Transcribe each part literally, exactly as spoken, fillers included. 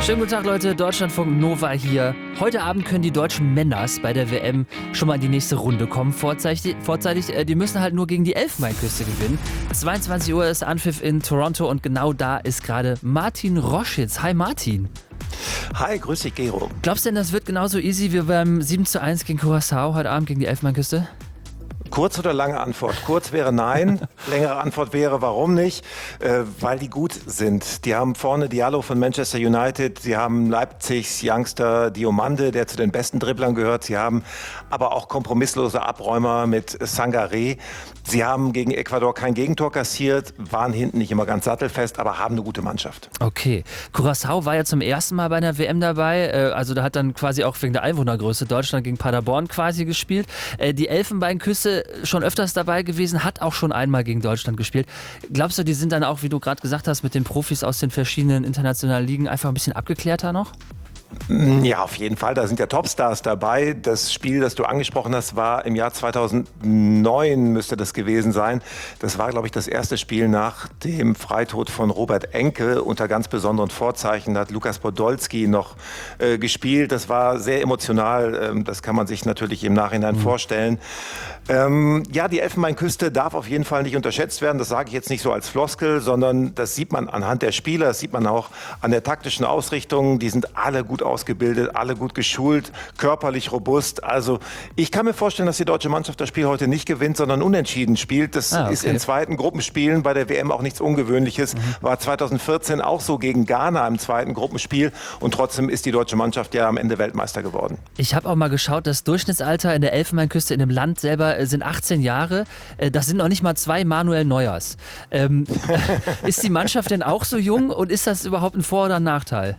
Schönen guten Tag, Leute. Deutschlandfunk Nova hier. Heute Abend können die deutschen Männers bei der W M schon mal in die nächste Runde kommen. Vorzeitig, vorzeitig äh, die müssen halt nur gegen die Elfenbeinküste gewinnen. zweiundzwanzig Uhr ist Anpfiff in Toronto und genau da ist gerade Martin Roschitz. Hi Martin. Hi, grüß dich, Gero. Glaubst du denn, das wird genauso easy wie beim sieben zu eins gegen Curaçao heute Abend gegen die Elfenbeinküste? Kurz oder lange Antwort? Kurz wäre nein, längere Antwort wäre warum nicht? Äh, weil die gut sind. Die haben vorne Diallo von Manchester United, sie haben Leipzigs Youngster Diomande, der zu den besten Dribblern gehört, sie haben aber auch kompromisslose Abräumer mit Sangaré. Sie haben gegen Ecuador kein Gegentor kassiert, waren hinten nicht immer ganz sattelfest, aber haben eine gute Mannschaft. Okay. Curaçao war ja zum ersten Mal bei einer W M dabei, äh, also da hat dann quasi auch wegen der Einwohnergröße Deutschland gegen Paderborn quasi gespielt. Äh, die Elfenbeinküste schon öfters dabei gewesen, hat auch schon einmal gegen Deutschland gespielt. Glaubst du, die sind dann auch, wie du gerade gesagt hast, mit den Profis aus den verschiedenen internationalen Ligen einfach ein bisschen abgeklärter noch? Ja, auf jeden Fall. Da sind ja Topstars dabei. Das Spiel, das du angesprochen hast, war im Jahr zweitausendneun, müsste das gewesen sein. Das war, glaube ich, das erste Spiel nach dem Freitod von Robert Enke. Unter ganz besonderen Vorzeichen hat Lukas Podolski noch äh, gespielt. Das war sehr emotional. Ähm, das kann man sich natürlich im Nachhinein mhm. vorstellen. Ähm, ja, die Elfenbeinküste darf auf jeden Fall nicht unterschätzt werden. Das sage ich jetzt nicht so als Floskel, sondern das sieht man anhand der Spieler, das sieht man auch an der taktischen Ausrichtung. Die sind alle gut ausgebildet, alle gut geschult, körperlich robust. Also ich kann mir vorstellen, dass die deutsche Mannschaft das Spiel heute nicht gewinnt, sondern unentschieden spielt. Das ah, okay. ist in zweiten Gruppenspielen bei der W M auch nichts Ungewöhnliches. Mhm. War zweitausendvierzehn auch so gegen Ghana im zweiten Gruppenspiel und trotzdem ist die deutsche Mannschaft ja am Ende Weltmeister geworden. Ich habe auch mal geschaut, das Durchschnittsalter in der Elfenbeinküste in dem Land selber sind achtzehn Jahre. Das sind noch nicht mal zwei Manuel Neuers. Ähm, ist die Mannschaft denn auch so jung und ist das überhaupt ein Vor- oder ein Nachteil?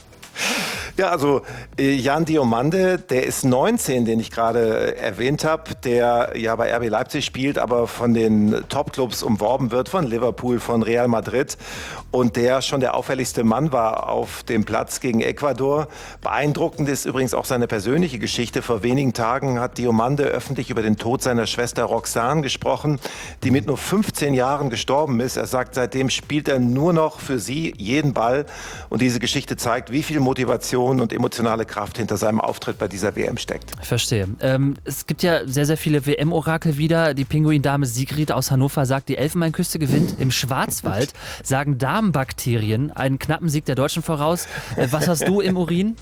Ja, also äh, Jan Diomande, der ist neunzehn, den ich gerade äh, erwähnt habe, der ja bei R B Leipzig spielt, aber von den Topclubs umworben wird, von Liverpool, von Real Madrid und der schon der auffälligste Mann war auf dem Platz gegen Ecuador. Beeindruckend ist übrigens auch seine persönliche Geschichte. Vor wenigen Tagen hat Diomande öffentlich über den Tod seiner Schwester Roxane gesprochen, die mit nur fünfzehn Jahren gestorben ist. Er sagt, seitdem spielt er nur noch für sie jeden Ball und diese Geschichte zeigt, wie viel Motivation und emotionale Kraft hinter seinem Auftritt bei dieser W M steckt. Ich verstehe. Ähm, es gibt ja sehr, sehr viele W M-Orakel wieder. Die Pinguindame Sigrid aus Hannover sagt, die Elfenbeinküste gewinnt. Im Schwarzwald sagen Darmbakterien einen knappen Sieg der Deutschen voraus. Äh, was hast du im Urin?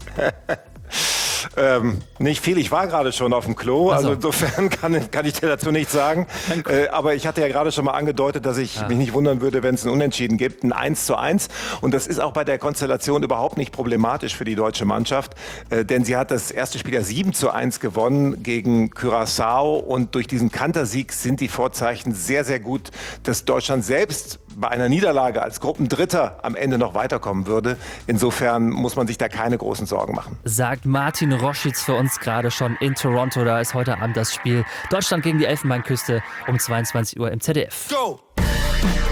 Ähm, nicht viel, ich war gerade schon auf dem Klo, also, also insofern kann, kann ich dir dazu nichts sagen. Äh, aber ich hatte ja gerade schon mal angedeutet, dass ich ja. mich nicht wundern würde, wenn es ein Unentschieden gibt, ein eins zu eins. Und das ist auch bei der Konstellation überhaupt nicht problematisch für die deutsche Mannschaft, äh, denn sie hat das erste Spiel ja sieben zu eins gewonnen gegen Curaçao und durch diesen Kantersieg sind die Vorzeichen sehr, sehr gut, dass Deutschland selbst bei einer Niederlage als Gruppendritter am Ende noch weiterkommen würde. Insofern muss man sich da keine großen Sorgen machen. Sagt Martin Roschitz für uns gerade schon in Toronto. Da ist heute Abend das Spiel Deutschland gegen die Elfenbeinküste um zweiundzwanzig Uhr im Z D F. Go!